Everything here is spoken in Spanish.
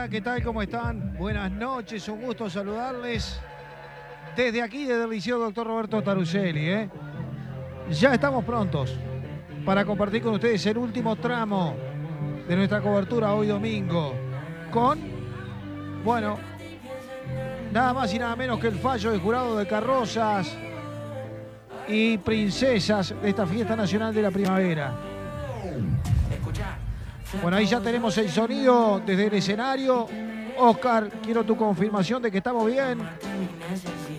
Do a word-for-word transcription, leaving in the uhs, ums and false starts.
Hola, ¿qué tal? ¿Cómo están? Buenas noches, un gusto saludarles desde aquí, desde el Liceo Doctor Roberto Tarusselli. ¿eh? Ya estamos prontos para compartir con ustedes el último tramo de nuestra cobertura hoy domingo con, bueno, nada más y nada menos que el fallo del jurado de carrozas y princesas de esta fiesta nacional de la primavera. Bueno, ahí ya tenemos el sonido desde el escenario. Oscar, quiero tu confirmación de que estamos bien.